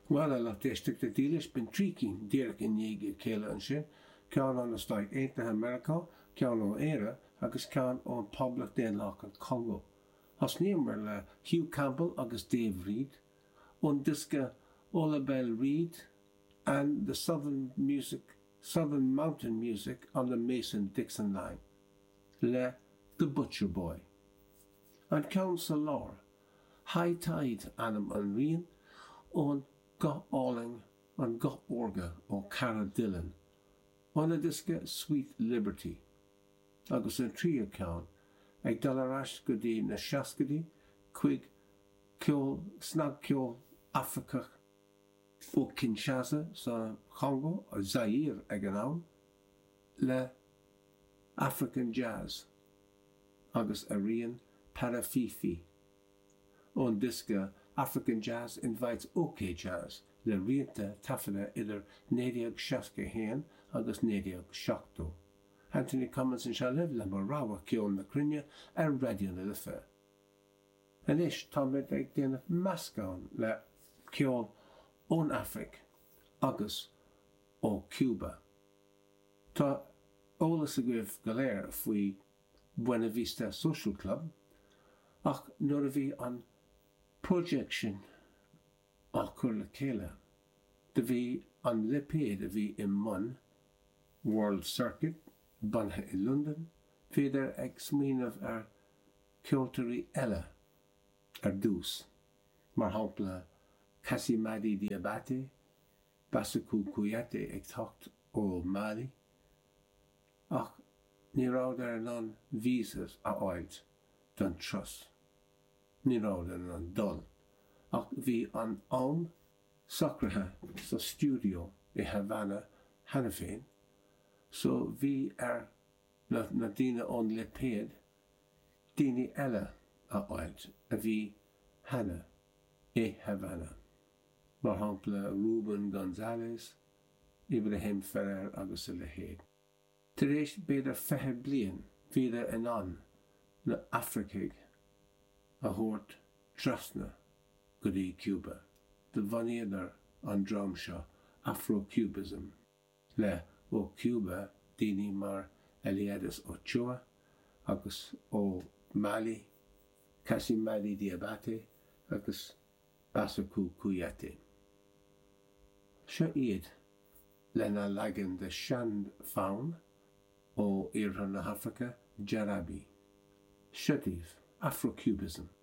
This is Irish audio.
Well, a lot district the dealers been treaking Derek in Yegi Kayla and Shin, can on the state 8 America, can on Era, agus can on public denlock and Congo. As near Hugh Campbell agus Dave Reed, on Disca Olabelle Reed, and the Southern Mountain music on the Mason-Dixon line. The Butcher Boy. And Council Law, High Tide Anam and Rian, on Got Alling and Got Orga or Cara Dillon. On a disca Sweet Liberty. Agus an trio count, ag Dalarash Gudi na Shaskadi, Quig, Kyo, Snag Kyo, Africa, o Kinshasa, sa Congo, or Zaire ag an le African Jazz. Agus Arian Parafifi. On disca, African Jazz invites OK Jazz, le riente tafana idir Nediag Shaska Hain, agus Nediag Shakto. Anthony Cummins and Shalev le Morawa Kion na Crinia radio na Lifa. And ish Tomit ag den Mascon le Kion on Afric, agus o Cuba. Ta Olas agif Galera fui Buena Vista Social Club, ach noravi an projection ach curla Kela, de vi an Lipe de vi in Mun, World Circuit, Banha in London, vider ex min of Kyotori Ella, dus, mar hampla Casimadi Diabate, Basaku Kuyate ag tocht o Mali, ach ní rád non visas a oid don trus. Ní rád non dul. Ach vi an sacrathe sa studio I Havana Hanafin, so vi na dina on leped, dini ella a oid, a vi Hana Havana. Mar hampla Ruben Gonzalez, Ibrahim Ferrer agus le héad. Teresh beidir fehe blian vida anan na Africaig a hort trasna gudi Cuba. De vaneder an drumsha Afro-Cubism. Le o Cuba dini mar Eliades Ochoa agus o Mali, Casimadi Diabate agus Basaku Kuyate. Sha iad lena lagan de Shand Faun o Irhan Africa Jarabi. Shativ Afro-Cubism.